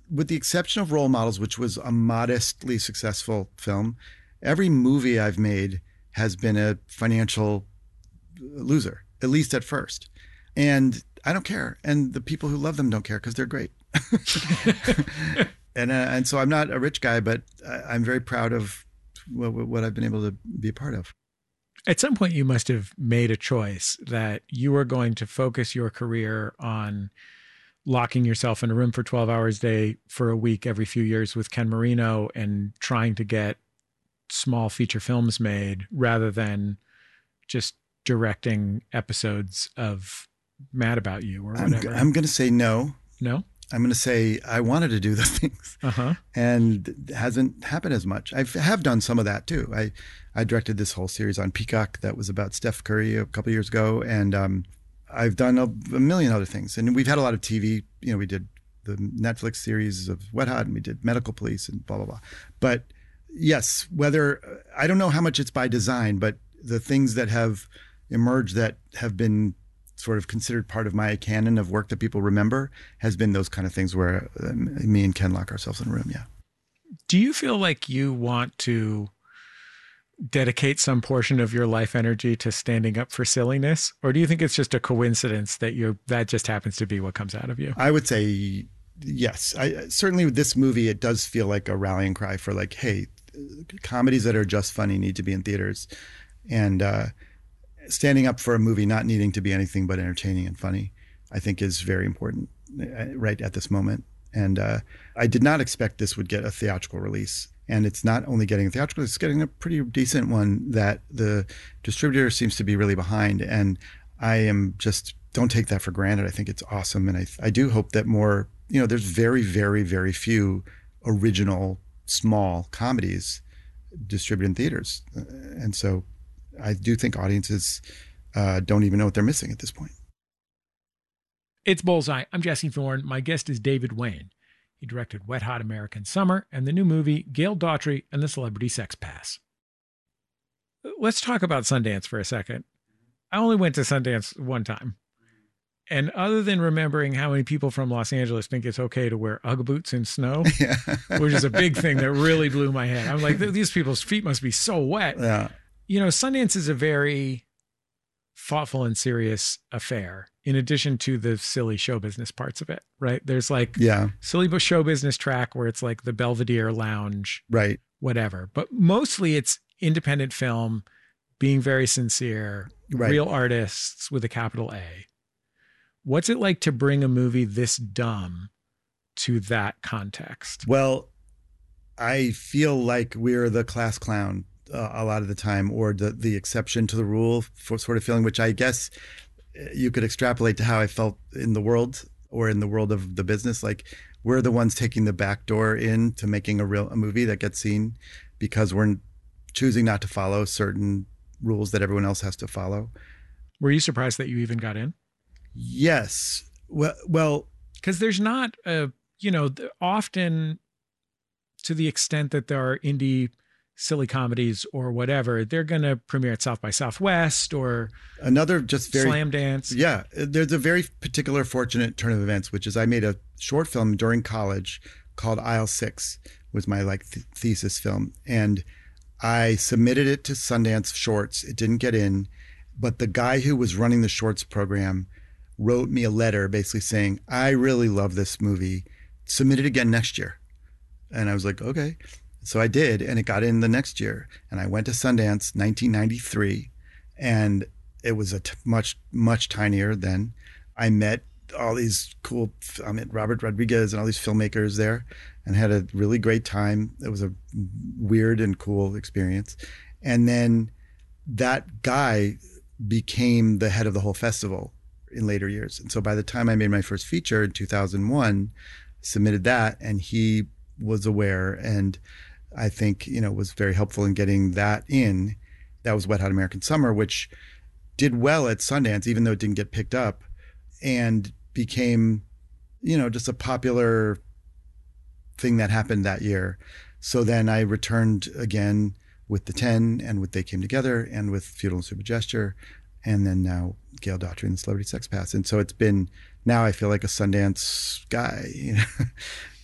with the exception of Role Models, which was a modestly successful film, every movie I've made has been a financial loser, at least at first. And I don't care. And the people who love them don't care because they're great. And so I'm not a rich guy, but I'm very proud of what I've been able to be a part of. At some point, you must have made a choice that you were going to focus your career on locking yourself in a room for 12 hours a day for a week every few years with Ken Marino and trying to get small feature films made rather than just directing episodes of Mad About You or whatever. I'm going to say no. No? I'm going to say I wanted to do those things, and it hasn't happened as much. I have done some of that too. I directed this whole series on Peacock that was about Steph Curry a couple of years ago, and I've done a million other things. And we've had a lot of TV. You know, we did the Netflix series of Wet Hot, and we did Medical Police, and blah blah blah. But yes, whether I don't know how much it's by design, but the things that have emerged that have been sort of considered part of my canon of work that people remember has been those kind of things where me and Ken lock ourselves in a room. Yeah. Do you feel like you want to dedicate some portion of your life energy to standing up for silliness? Or do you think it's just a coincidence that that just happens to be what comes out of you? I would say yes. Certainly with this movie, it does feel like a rallying cry for like, hey, comedies that are just funny need to be in theaters. And, standing up for a movie not needing to be anything but entertaining and funny, I think is very important right at this moment. And I did not expect this would get a theatrical release. And it's not only getting a theatrical, it's getting a pretty decent one that the distributor seems to be really behind. And I am just, don't take that for granted. I think it's awesome. And I do hope that more, there's very, very, very few original small comedies distributed in theaters. And so I do think audiences don't even know what they're missing at this point. It's Bullseye. I'm Jesse Thorne. My guest is David Wain. He directed Wet Hot American Summer and the new movie Gail Daughtry and the Celebrity Sex Pass. Let's talk about Sundance for a second. I only went to Sundance one time. And other than remembering how many people from Los Angeles think it's okay to wear Ugg boots in snow, which is a big thing that really blew my head. I'm like, these people's feet must be so wet. Yeah. Sundance is a very thoughtful and serious affair, in addition to the silly show business parts of it, right? There's like silly show business track where it's like the Belvedere Lounge, right? Whatever. But mostly it's independent film, being very sincere, real artists with a capital A. What's it like to bring a movie this dumb to that context? Well, I feel like we're the class clown a lot of the time, or the exception to the rule for sort of feeling, which I guess you could extrapolate to how I felt in the world or in the world of the business. Like we're the ones taking the back door in to making a movie that gets seen because we're choosing not to follow certain rules that everyone else has to follow. Were you surprised that you even got in? Yes. Well, because there's not often, to the extent that there are indie silly comedies or whatever, they're going to premiere at South by Southwest or another just very Slam Dance. Yeah. There's a very particular fortunate turn of events, which is I made a short film during college called Aisle 6, was my thesis film. And I submitted it to Sundance Shorts. It didn't get in, but the guy who was running the shorts program wrote me a letter basically saying, I really love this movie. Submit it again next year. And I was like, okay. So I did, and it got in the next year. And I went to Sundance 1993, and it was much, much tinier then. I met all these I met Robert Rodriguez and all these filmmakers there and had a really great time. It was a weird and cool experience. And then that guy became the head of the whole festival in later years. And so by the time I made my first feature in 2001, submitted that, and he was aware, and I think, was very helpful in getting that in. That was Wet Hot American Summer, which did well at Sundance, even though it didn't get picked up, and became, just a popular thing that happened that year. So then I returned again with The 10 and with They Came Together and with Feudal and Super Gesture, and then now Gail Daughtry and the Celebrity Sex Pass. And so it's been, now I feel like a Sundance guy.